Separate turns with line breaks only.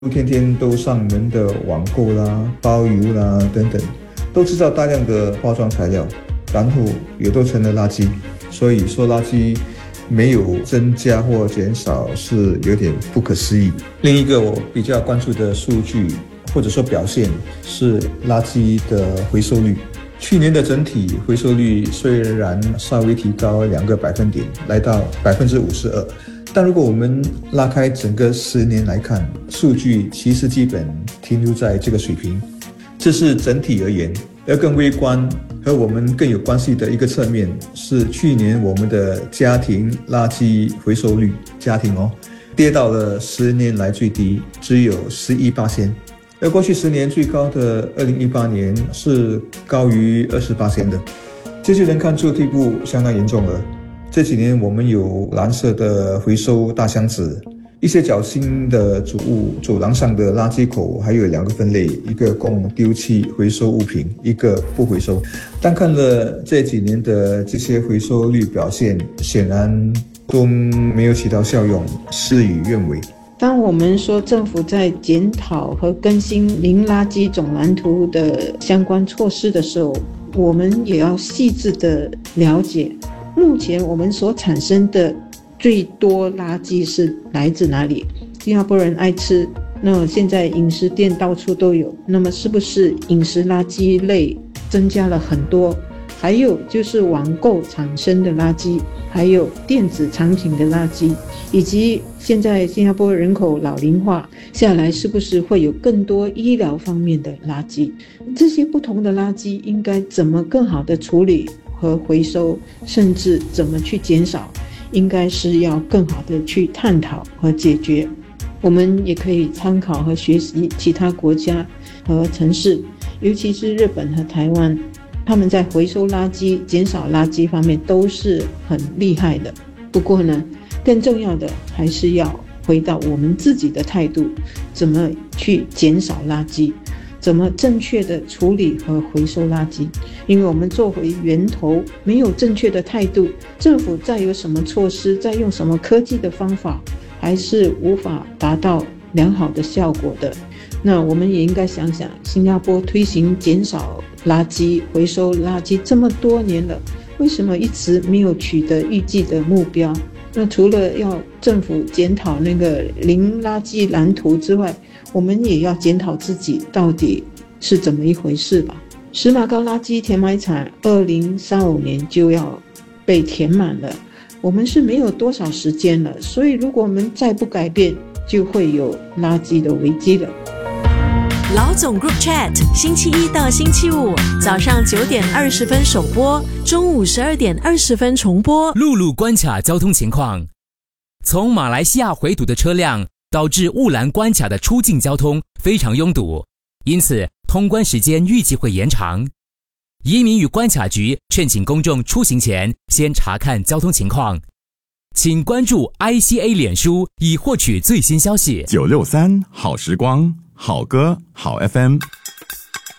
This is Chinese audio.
天天都上门的网购啦、包邮啦等等，都制造大量的化妆材料，然后也都成了垃圾。所以说垃圾没有增加或减少是有点不可思议。另一个我比较关注的数据或者说表现是垃圾的回收率。去年的整体回收率虽然稍微提高2个百分点，来到52%，但如果我们拉开整个10年来看，数据其实基本停留在这个水平。这是整体而言，而更微观和我们更有关系的一个侧面是去年我们的家庭垃圾回收率，跌到了10年来最低，只有11%。而过去10年最高的2018年是高于20%的，这就能看出地步相当严重了。这几年我们有蓝色的回收大箱子，一些较新的主物，走廊上的垃圾口还有2个分类，一个供丢弃回收物品，一个不回收。但看了这几年的这些回收率表现，显然都没有起到效用，事与愿违。
当我们说政府在检讨和更新零垃圾总蓝图的相关措施的时候，我们也要细致的了解目前我们所产生的最多垃圾是来自哪里。新加坡人爱吃，那现在饮食店到处都有，那么是不是饮食垃圾类增加了很多？还有就是网购产生的垃圾，还有电子产品的垃圾，以及现在新加坡人口老龄化下来，是不是会有更多医疗方面的垃圾？这些不同的垃圾应该怎么更好的处理和回收，甚至怎么去减少，应该是要更好的去探讨和解决。我们也可以参考和学习其他国家和城市，尤其是日本和台湾，他们在回收垃圾、减少垃圾方面都是很厉害的。不过呢，更重要的还是要回到我们自己的态度，怎么去减少垃圾，怎么正确的处理和回收垃圾。因为我们做回源头没有正确的态度，政府再有什么措施，再用什么科技的方法，还是无法达到良好的效果的。那我们也应该想想，新加坡推行减少垃圾、回收垃圾这么多年了，为什么一直没有取得预计的目标？那除了要政府检讨那个零垃圾蓝图之外，我们也要检讨自己到底是怎么一回事吧。石马高垃圾填埋场2035年就要被填满了，我们是没有多少时间了，所以如果我们再不改变，就会有垃圾的危机了。
老总 Group Chat 星期一到星期五早上9点20分首播，中午12点20分重播。
陆路关卡交通情况：从马来西亚回堵的车辆导致雾兰关卡的出境交通非常拥堵，因此通关时间预计会延长。移民与关卡局劝请公众出行前先查看交通情况，请关注 ICA 脸书以获取最新消息。
963好时光，好歌好 FM。